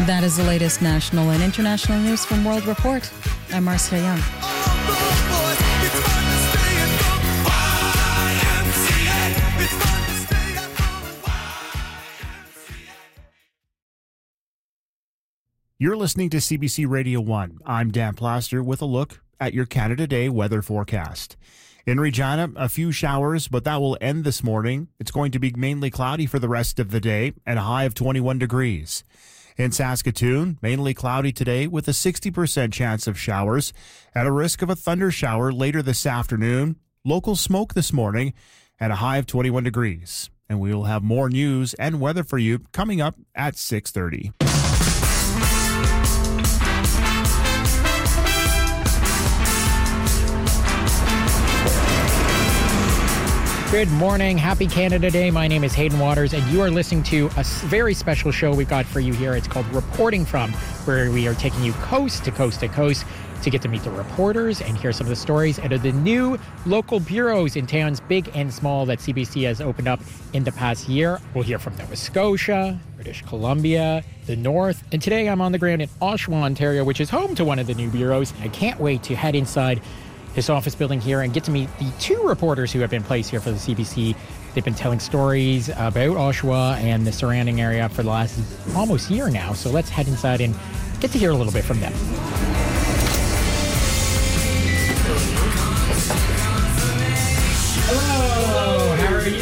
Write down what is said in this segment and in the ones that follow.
That is the latest national and international news from World Report. I'm Marcia Young. You're listening to CBC Radio 1. I'm Dan Plaster with a look at your Canada Day weather forecast. In Regina, a few showers, but that will end this morning. It's going to be mainly cloudy for the rest of the day and a high of 21 degrees. In Saskatoon, mainly cloudy today with a 60% chance of showers and a risk of a thunder shower later this afternoon. Local smoke this morning and a high of 21 degrees. And we will have more news and weather for you coming up at 6:30. Good morning. Happy Canada Day. My name is Hayden Waters, and you are listening to a very special show we've got for you here. It's called Reporting From, where we are taking you coast to coast to coast to get to meet the reporters and hear some of the stories out of the new local bureaus in towns big and small that CBC has opened up in the past year. We'll hear from Nova Scotia, British Columbia, the North, and today I'm on the ground in Oshawa, Ontario, which is home to one of the new bureaus. I can't wait to head inside this office building here and get to meet the two reporters who have been placed here for the CBC. They've been telling stories about Oshawa and the surrounding area for the last almost year now. So let's head inside and get to hear a little bit from them. Hello, how are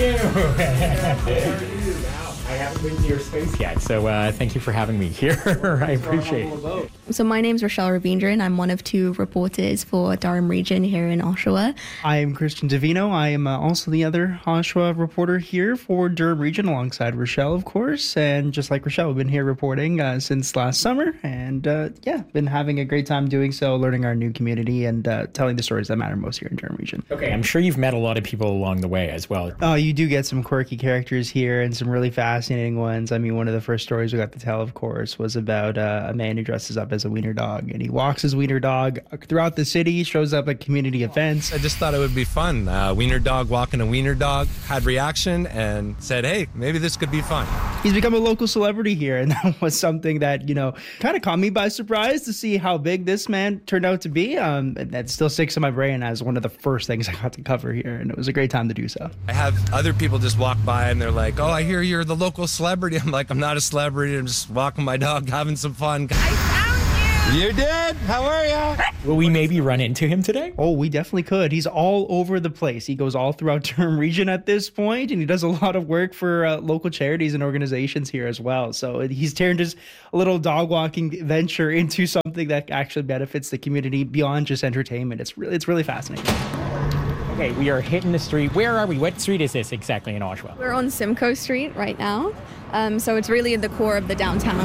you? I haven't been to your space yet, so thank you for having me here. I appreciate it. So my name's Rochelle Rabindran. I'm one of two reporters for Durham Region here in Oshawa. I'm Christian Davino. I am also the other Oshawa reporter here for Durham Region alongside Rochelle, of course. And just like Rochelle, we've been here reporting since last summer. And been having a great time doing so, learning our new community and telling the stories that matter most here in Durham Region. Okay, I'm sure you've met a lot of people along the way as well. Oh, you do get some quirky characters here and some really fascinating ones. I mean, one of the first stories we got to tell, of course, was about a man who dresses up as a wiener dog, and he walks his wiener dog throughout the city, shows up at community events. I just thought it would be fun. Wiener dog walking a wiener dog, had reaction and said, hey, maybe this could be fun. He's become a local celebrity here, and that was something that, kind of caught me by surprise to see how big this man turned out to be. And that still sticks in my brain as one of the first things I got to cover here, and it was a great time to do so. I have other people just walk by and they're like, oh, I hear you're the local celebrity. I'm like, I'm not a celebrity. I'm just walking my dog, having some fun. I found you! You did? How are you? Will we maybe run into him today? Oh, we definitely could. He's all over the place. He goes all throughout Durham Region at this point, and he does a lot of work for local charities and organizations here as well. So he's turned his little dog walking venture into something that actually benefits the community beyond just entertainment. It's really fascinating. Okay, we are hitting the street. Where are we? What street is this exactly in Oshawa? We're on Simcoe Street right now. So it's really in the core of the downtown.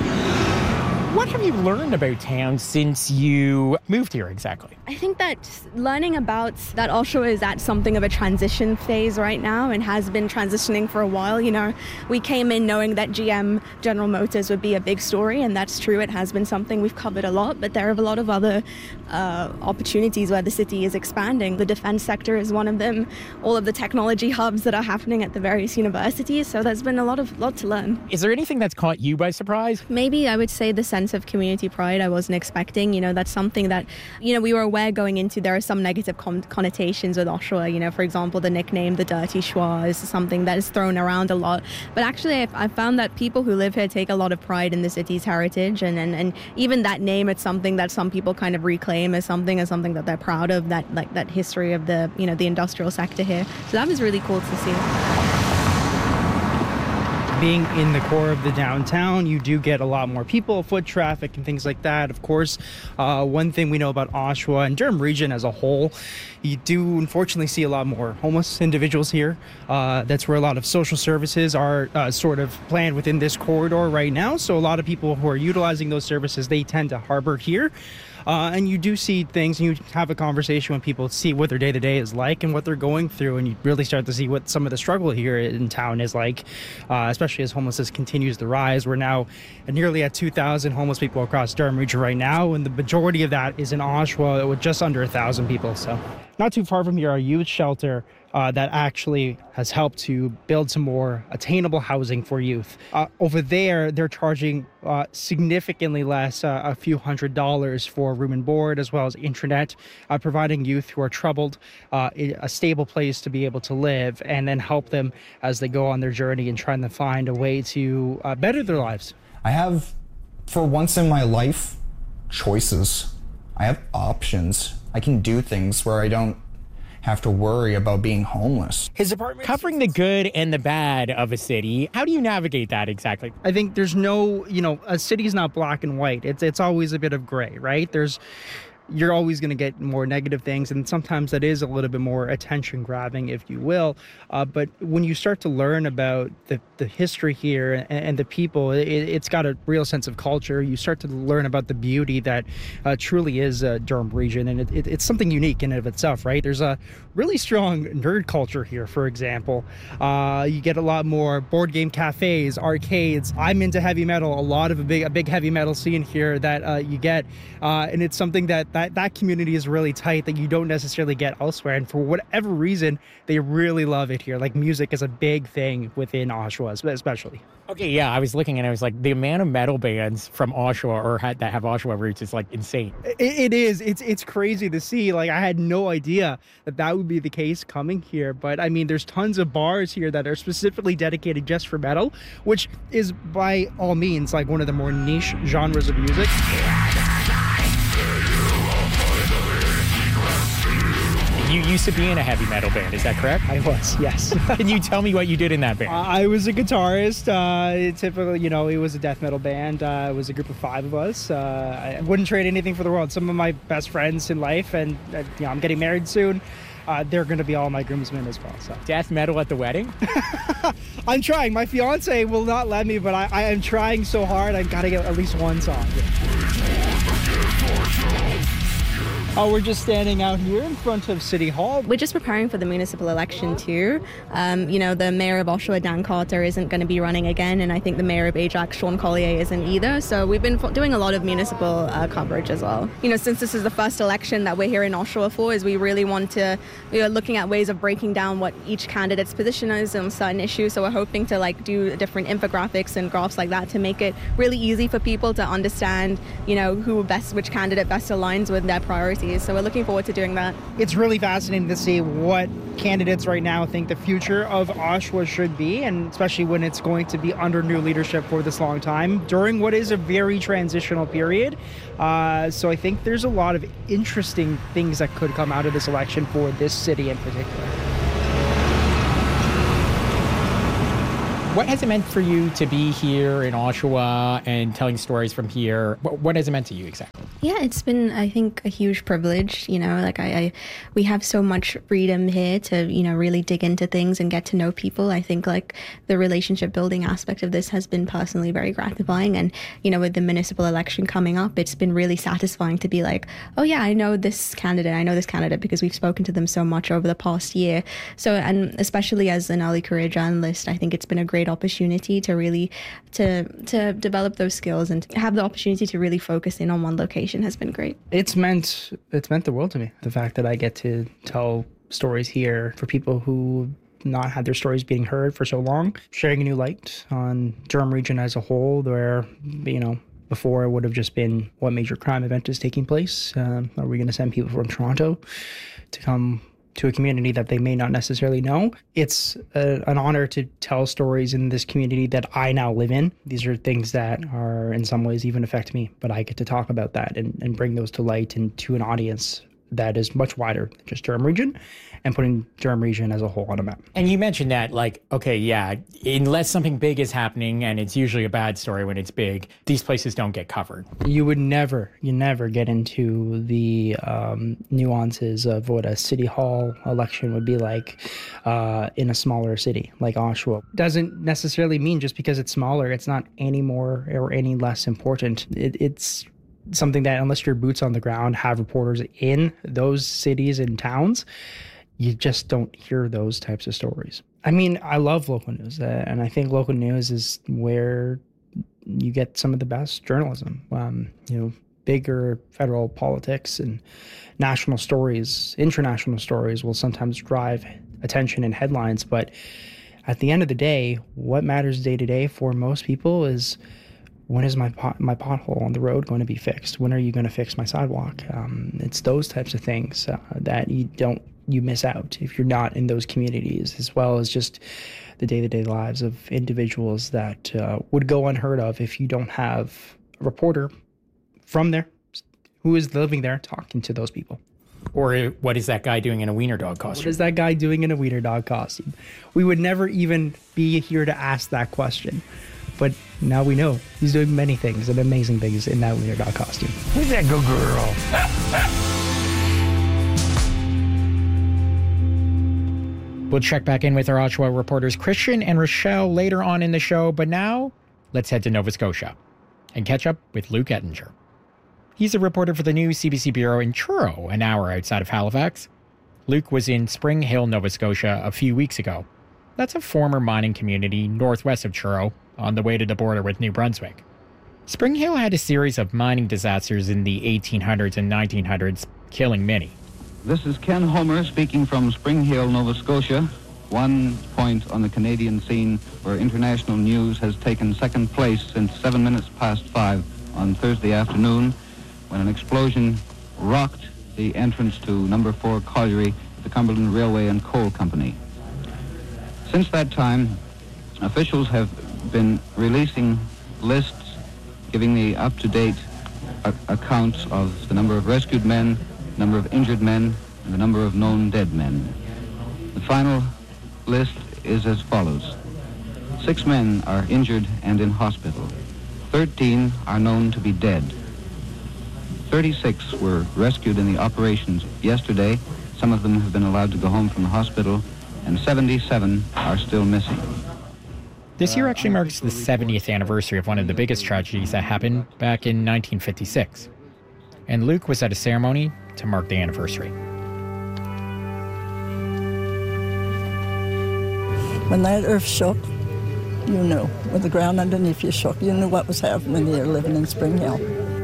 What have you learned about town since you moved here exactly? I think that learning about that Oshawa is at something of a transition phase right now and has been transitioning for a while. We came in knowing that GM, General Motors, would be a big story, and that's true. It has been something we've covered a lot, but there are a lot of other opportunities where the city is expanding. The defense sector is one of them, all of the technology hubs that are happening at the various universities, so there's been a lot to learn. Is there anything that's caught you by surprise? Maybe I would say the sense of community pride I wasn't expecting. That's something that, we were aware going into. There are some negative connotations with Oshawa. For example, the nickname, the Dirty Schwa, is something that is thrown around a lot. But actually, I found that people who live here take a lot of pride in the city's heritage. And even that name, it's something that some people kind of reclaim as something that they're proud of, that history of the, the industrial sector here. So that was really cool to see. Being in the core of the downtown, you do get a lot more people, foot traffic, and things like that. Of course, one thing we know about Oshawa and Durham Region as a whole, you do unfortunately see a lot more homeless individuals here. That's where a lot of social services are sort of planned within this corridor right now. So a lot of people who are utilizing those services, they tend to harbor here. And you do see things, and you have a conversation when people see what their day-to-day is like and what they're going through, and you really start to see what some of the struggle here in town is like, especially as homelessness continues to rise. We're now nearly at 2,000 homeless people across Durham Region right now, and the majority of that is in Oshawa with just under 1,000 people. So not too far from here, a youth shelter that actually has helped to build some more attainable housing for youth. Over there, they're charging significantly less, a few $100s for room and board, as well as internet, providing youth who are troubled a stable place to be able to live, and then help them as they go on their journey and trying to find a way to better their lives. I have, for once in my life, choices. I have options. I can do things where I don't have to worry about being homeless. His apartment covering the good and the bad of a city. How do you navigate that exactly? I think there's no, a city's not black and white. It's always a bit of gray, right? You're always going to get more negative things, and sometimes that is a little bit more attention grabbing, if you will. But when you start to learn about the history here and the people, it's got a real sense of culture. You start to learn about the beauty that truly is Durham Region, and it's something unique in and of itself, right? There's a really strong nerd culture here, for example. You get a lot more board game cafes, arcades. I'm into heavy metal. A lot of a big heavy metal scene here that you get, and it's something that community is really tight that you don't necessarily get elsewhere. And for whatever reason, they really love it here. Like, music is a big thing within Oshawa, especially. Okay, yeah, I was looking and I was like, the amount of metal bands from Oshawa or that have Oshawa roots is like insane. It is. It's crazy to see. Like, I had no idea that would be the case coming here. But I mean, there's tons of bars here that are specifically dedicated just for metal, which is by all means like one of the more niche genres of music. You used to be in a heavy metal band, is that correct? I was, yes. Can you tell me what you did in that band? I was a guitarist. Typically, it was a death metal band. It was a group of 5 of us. I wouldn't trade anything for the world. Some of my best friends in life, and I'm getting married soon. They're going to be all my groomsmen as well. So death metal at the wedding? I'm trying. My fiance will not let me, but I am trying so hard. I've got to get at least one song. We're just standing out here in front of City Hall. We're just preparing for the municipal election too. The mayor of Oshawa, Dan Carter, isn't going to be running again, and I think the mayor of Ajax, Sean Collier, isn't either. So we've been doing a lot of municipal coverage as well. Since this is the first election that we're here in Oshawa for, is we are looking at ways of breaking down what each candidate's position is on certain issues. So we're hoping to do different infographics and graphs like that to make it really easy for people to understand, which candidate best aligns with their priorities. So we're looking forward to doing that. It's really fascinating to see what candidates right now think the future of Oshawa should be, and especially when it's going to be under new leadership for this long time during what is a very transitional period. So I think there's a lot of interesting things that could come out of this election for this city in particular. What has it meant for you to be here in Oshawa and telling stories from here? What has it meant to you exactly? Yeah, it's been, I think, a huge privilege. We have so much freedom here to, really dig into things and get to know people. I think the relationship building aspect of this has been personally very gratifying. And, with the municipal election coming up, it's been really satisfying to be like, oh yeah, I know this candidate because we've spoken to them so much over the past year. So, and especially as an early career journalist, I think it's been a great opportunity to really to develop those skills, and to have the opportunity to really focus in on one location has been great. It's meant the world to me. The fact that I get to tell stories here for people who not had their stories being heard for so long, sharing a new light on Durham Region as a whole, where before it would have just been what major crime event is taking place. Are we going to send people from Toronto to come to a community that they may not necessarily know? It's an honor to tell stories in this community that I now live in. These are things that are in some ways even affect me, but I get to talk about that and bring those to light and to an audience that is much wider than just Durham Region, and putting Durham Region as a whole on a map. And you mentioned that, unless something big is happening, and it's usually a bad story when it's big, these places don't get covered. You never get into the nuances of what a city hall election would be like in a smaller city like Oshawa. Doesn't necessarily mean just because it's smaller, it's not any more or any less important. It's something that, unless your boots on the ground, have reporters in those cities and towns, you just don't hear those types of stories. I mean, I love local news, and I think local news is where you get some of the best journalism. bigger federal politics and national stories, international stories will sometimes drive attention and headlines. But at the end of the day, what matters day to day for most people is, when is my pothole on the road going to be fixed? When are you going to fix my sidewalk? It's those types of things that you miss out if you're not in those communities, as well as just the day-to-day lives of individuals that would go unheard of if you don't have a reporter from there who is living there talking to those people. Or what is that guy doing in a wiener dog costume? What is that guy doing in a wiener dog costume? We would never even be here to ask that question. But now we know he's doing many things and amazing things in that wiener dog costume. Who's that good girl? We'll check back in with our Oshawa reporters Christian and Rochelle later on in the show. But now, let's head to Nova Scotia and catch up with Luke Ettinger. He's a reporter for the new CBC Bureau in Truro, an hour outside of Halifax. Luke was in Spring Hill, Nova Scotia a few weeks ago. That's a former mining community northwest of Truro, on the way to the border with New Brunswick. Spring Hill had a series of mining disasters in the 1800s and 1900s, killing many. This is Ken Homer speaking from Spring Hill, Nova Scotia, one point on the Canadian scene where international news has taken second place since 7 minutes past 5 on Thursday afternoon, when an explosion rocked the entrance to number 4 colliery, the Cumberland Railway and Coal Company. Since that time, officials have been releasing lists giving the up-to-date accounts of the number of rescued men, number of injured men, and the number of known dead men. The final list is as follows. 6 men are injured and in hospital. 13 are known to be dead. 36 were rescued in the operations yesterday. Some of them have been allowed to go home from the hospital, and 77 are still missing. This year actually marks the 70th anniversary of one of the biggest tragedies that happened back in 1956. And Luke was at a ceremony to mark the anniversary. When that earth shook, you knew. When the ground underneath you shook, you knew what was happening there living in Spring Hill.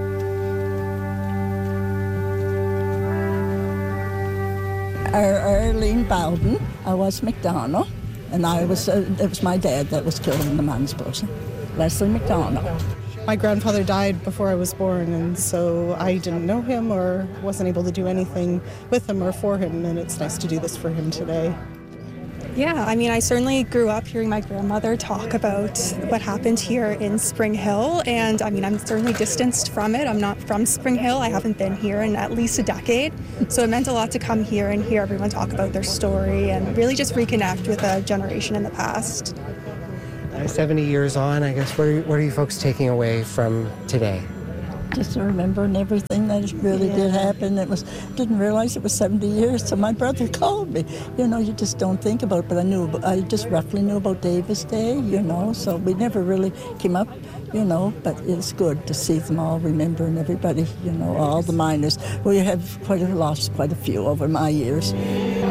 Arlene Bowden, I was McDonald, and it was my dad that was killed in the mine explosion, Leslie McDonald. My grandfather died before I was born, and so I didn't know him or wasn't able to do anything with him or for him, and it's nice to do this for him today. Yeah, I mean, I certainly grew up hearing my grandmother talk about what happened here in Spring Hill, and I mean, I'm certainly distanced from it. I'm not from Spring Hill. I haven't been here in at least a decade, so it meant a lot to come here and hear everyone talk about their story and really just reconnect with a generation in the past. 70 years on, I guess, what are you folks taking away from today? Just remembering everything that really did happen. Didn't realize it was 70 years, so my brother called me. You just don't think about it, but I just roughly knew about Davis Day, so we never really came up, but it's good to see them all, remembering everybody, all the miners. We have lost quite a few over my years.